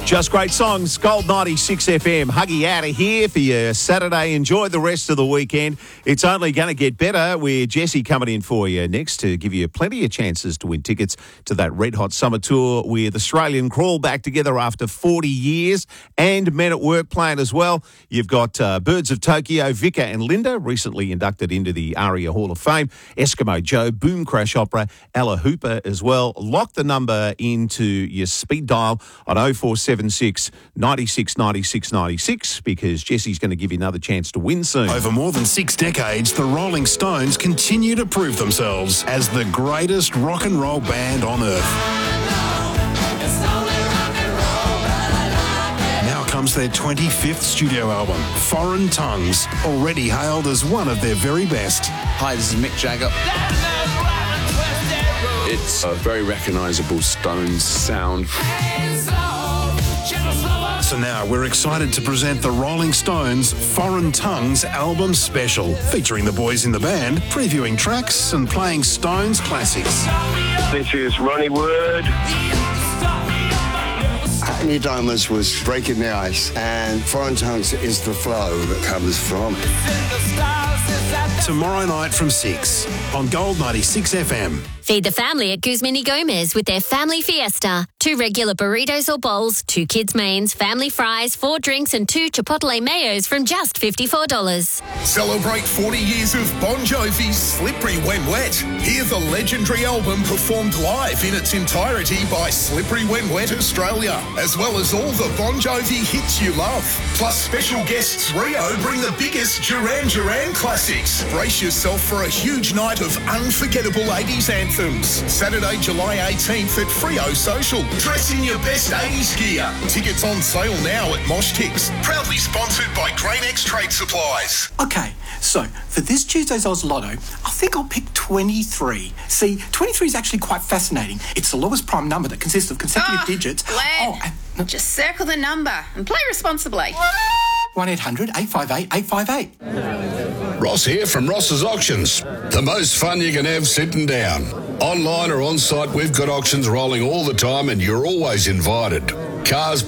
Just great songs. Gold 96 FM. Huggy out of here for your Saturday. Enjoy the rest of the weekend. It's only going to get better with Jesse coming in for you next to give you plenty of chances to win tickets to that Red Hot Summer Tour with Australian Crawl back together after 40 years and Men at Work playing as well. You've got Birds of Tokyo, Vika and Linda, recently inducted into the ARIA Hall of Fame. Eskimo Joe, Boom Crash Opera, Ella Hooper as well. Lock the number into your speed dial on 0476 96 96 96 because Jesse's going to give you another chance to win soon. Over more than 6 decades, the Rolling Stones continue to prove themselves as the greatest rock and roll band on earth. Now comes their 25th studio album, Foreign Tongues, already hailed as one of their very best. Hi, this is Mick Jagger. It's a very recognisable Stones sound. So now we're excited to present the Rolling Stones Foreign Tongues album special, featuring the boys in the band, previewing tracks and playing Stones classics. This is Ronnie Wood. Hackney Diamonds was breaking the ice, and Foreign Tongues is the flow that comes from. Tomorrow night from 6 on Gold 96 FM. Feed the family at Guzman y Gomez with their Family Fiesta. 2 regular burritos or bowls, 2 kids' mains, family fries, 4 drinks and 2 Chipotle mayos from just $54. Celebrate 40 years of Bon Jovi's Slippery When Wet. Hear the legendary album performed live in its entirety by Slippery When Wet Australia, as well as all the Bon Jovi hits you love. Plus special guests Rio bring the biggest Duran Duran classics. Brace yourself for a huge night of unforgettable 80s anthems. Saturday, July 18th at Frio Social. Dress in your best 80s gear. Tickets on sale now at Mosh Tix. Proudly sponsored by GrainX Trade Supplies. Okay, so for this Tuesday's Oz Lotto, I think I'll pick 23. See, 23 is actually quite fascinating. It's the lowest prime number that consists of consecutive digits. Glenn, just circle the number and play responsibly. 1-800-858-858. Ross here from Ross's Auctions. The most fun you can have sitting down. Online or on site, we've got auctions rolling all the time and you're always invited. Cars,